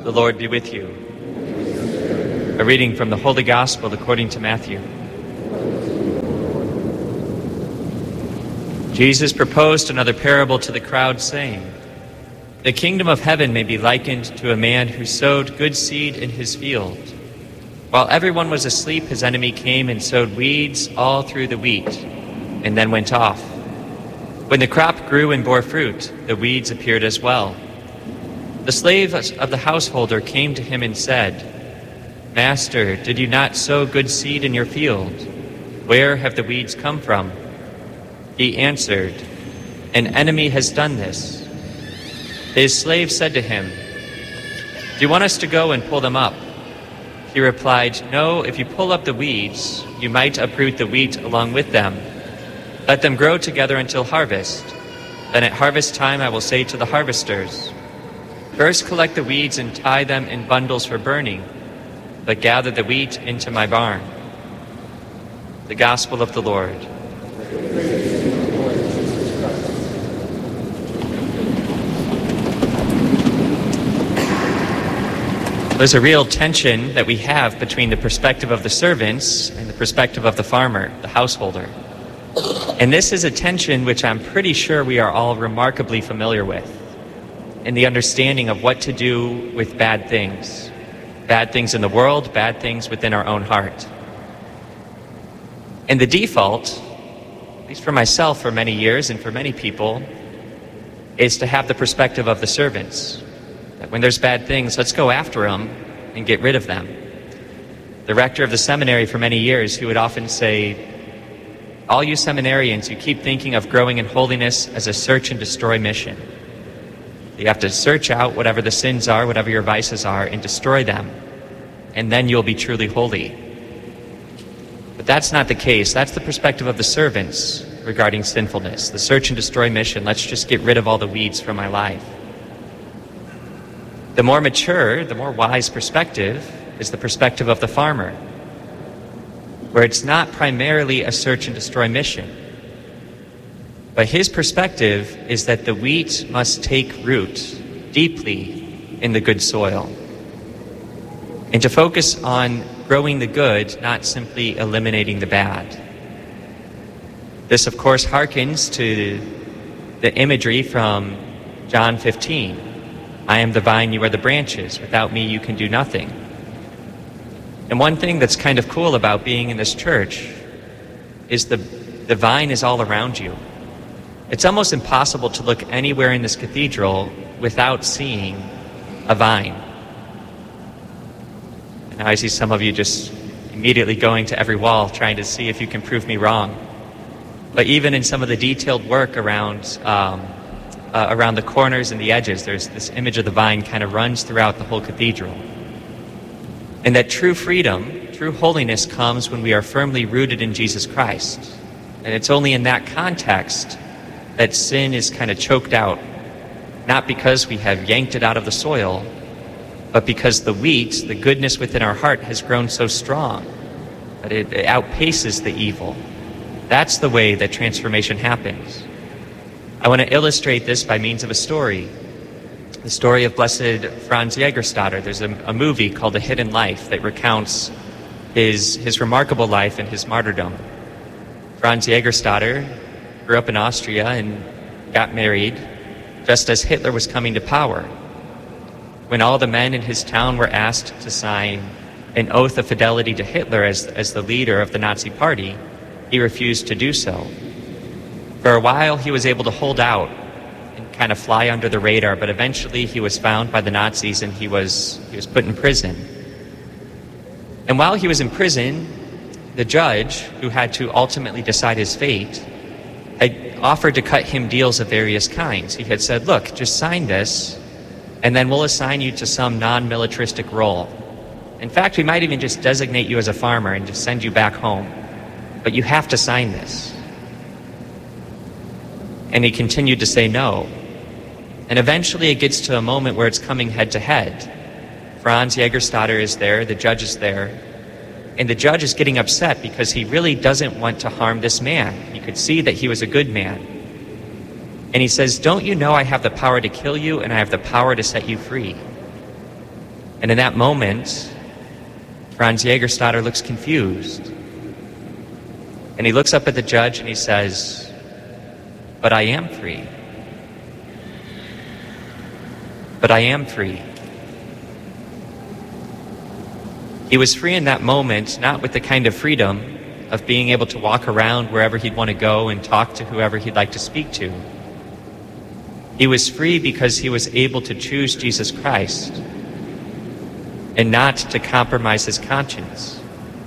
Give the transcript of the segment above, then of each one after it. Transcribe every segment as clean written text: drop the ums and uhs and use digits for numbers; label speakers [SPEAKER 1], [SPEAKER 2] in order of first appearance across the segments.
[SPEAKER 1] The Lord be with you. A reading from the Holy Gospel according to Matthew. Jesus proposed another parable to the crowd, saying, "The kingdom of heaven may be likened to a man who sowed good seed in his field. While everyone was asleep, his enemy came and sowed weeds all through the wheat, and then went off. When the crop grew and bore fruit, the weeds appeared as well. The slave of the householder came to him and said, 'Master, did you not sow good seed in your field? Where have the weeds come from?' He answered, 'An enemy has done this.' His slave said to him, 'Do you want us to go and pull them up?' He replied, 'No, if you pull up the weeds, you might uproot the wheat along with them. Let them grow together until harvest. Then at harvest time I will say to the harvesters, first collect the weeds and tie them in bundles for burning, but gather the wheat into my barn.'" The Gospel of the Lord. There's a real tension that we have between the perspective of the servants and the perspective of the farmer, the householder. And this is a tension which I'm pretty sure we are all remarkably familiar with, in the understanding of what to do with bad things in the world, bad things within our own heart. And the default, at least for myself for many years and for many people, is to have the perspective of the servants. That when there's bad things, let's go after them and get rid of them. The rector of the seminary for many years, he would often say, "All you seminarians, you keep thinking of growing in holiness as a search and destroy mission. You have to search out whatever the sins are, whatever your vices are, and destroy them, and then you'll be truly holy." But that's not the case. That's the perspective of the servants regarding sinfulness. The search and destroy mission, let's just get rid of all the weeds from my life. The more mature, the more wise perspective is the perspective of the farmer, where it's not primarily a search and destroy mission. But his perspective is that the wheat must take root deeply in the good soil, and to focus on growing the good, not simply eliminating the bad. This, of course, harkens to the imagery from John 15. "I am the vine, you are the branches. Without me, you can do nothing." And one thing that's kind of cool about being in this church is the vine is all around you. It's almost impossible to look anywhere in this cathedral without seeing a vine. And now I see some of you just immediately going to every wall trying to see if you can prove me wrong. But even in some of the detailed work around the corners and the edges, there's this image of the vine kind of runs throughout the whole cathedral. And that true freedom, true holiness comes when we are firmly rooted in Jesus Christ. And it's only in that context that sin is kind of choked out, not because we have yanked it out of the soil, but because the wheat, the goodness within our heart, has grown so strong that it outpaces the evil. That's the way that transformation happens. I want to illustrate this by means of a story. The story of Blessed Franz Jägerstätter. There's a movie called The Hidden Life that recounts his remarkable life and his martyrdom. Franz Jägerstätter grew up in Austria and got married just as Hitler was coming to power. When all the men in his town were asked to sign an oath of fidelity to Hitler as the leader of the Nazi Party, he refused to do so. For a while, he was able to hold out and kind of fly under the radar, but eventually he was found by the Nazis and he was put in prison. And while he was in prison, the judge, who had to ultimately decide his fate, had offered to cut him deals of various kinds. He had said, "Look, just sign this, and then we'll assign you to some non-militaristic role. In fact, we might even just designate you as a farmer and just send you back home. But you have to sign this." And he continued to say no. And eventually it gets to a moment where it's coming head to head. Franz Jägerstätter is there, the judge is there, and the judge is getting upset because he really doesn't want to harm this man. He could see that he was a good man. And he says, "Don't you know I have the power to kill you and I have the power to set you free?" And in that moment, Franz Jägerstätter looks confused. And he looks up at the judge and he says, "But I am free. But I am free." He was free in that moment, not with the kind of freedom of being able to walk around wherever he'd want to go and talk to whoever he'd like to speak to. He was free because he was able to choose Jesus Christ and not to compromise his conscience.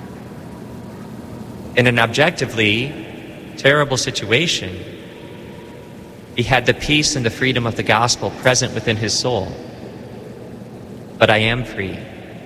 [SPEAKER 1] In an objectively terrible situation, he had the peace and the freedom of the gospel present within his soul. But I am free.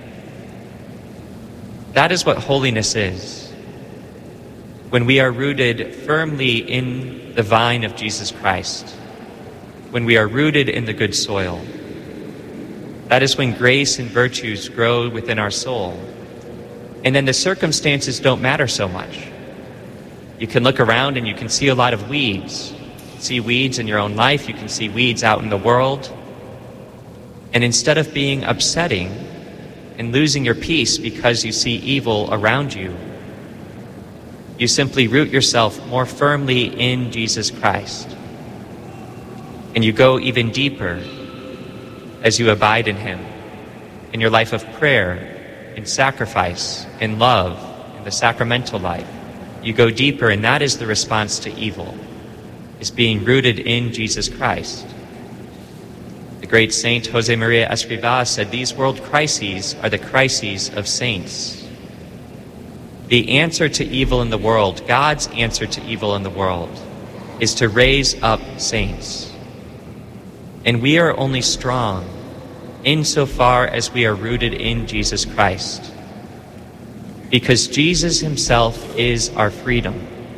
[SPEAKER 1] That is what holiness is. When we are rooted firmly in the vine of Jesus Christ, when we are rooted in the good soil, that is when grace and virtues grow within our soul. And then the circumstances don't matter so much. You can look around and you can see a lot of weeds. See weeds in your own life, you can see weeds out in the world. And instead of being upsetting and losing your peace because you see evil around you, you simply root yourself more firmly in Jesus Christ. And you go even deeper as you abide in him, in your life of prayer, in sacrifice, in love, in the sacramental life. You go deeper, and that is the response to evil, is being rooted in Jesus Christ. The great saint Jose Maria Escrivá said, "These world crises are the crises of saints." The answer to evil in the world, God's answer to evil in the world, is to raise up saints. And we are only strong insofar as we are rooted in Jesus Christ, because Jesus himself is our freedom.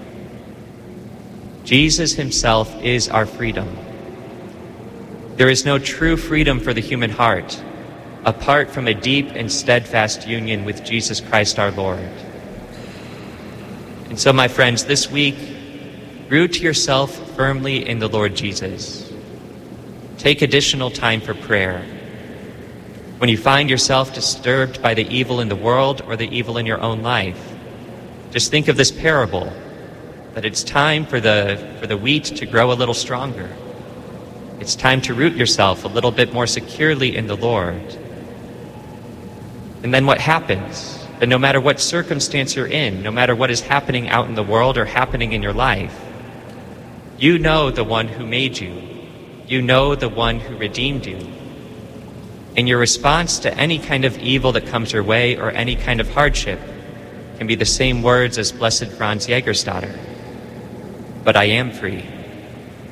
[SPEAKER 1] Jesus himself is our freedom. There is no true freedom for the human heart apart from a deep and steadfast union with Jesus Christ our Lord. And so, my friends, this week, root yourself firmly in the Lord Jesus. Take additional time for prayer. When you find yourself disturbed by the evil in the world or the evil in your own life, just think of this parable, that it's time for the wheat to grow a little stronger. It's time to root yourself a little bit more securely in the Lord. And then what happens? That no matter what circumstance you're in, no matter what is happening out in the world or happening in your life, you know the one who made you. You know the one who redeemed you. And your response to any kind of evil that comes your way or any kind of hardship can be the same words as Blessed Franz Jägerstätter. But I am free.